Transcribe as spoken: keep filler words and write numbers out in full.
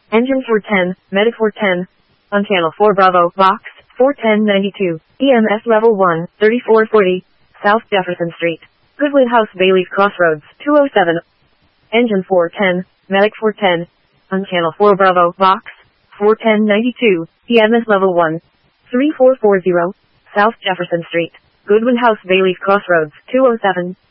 Engine four ten, Medic four ten. On channel four Bravo, box, four ten ninety-two. E M S level one, thirty-four forty. South Jefferson Street. Goodwood House Bailey's Crossroads, two oh seven. Engine four ten, Medic four ten. On channel four Bravo, box, four ten ninety-two. E M S level one, three four four zero. South Jefferson Street. Goodwin House Bailey's Crossroads, two oh seven.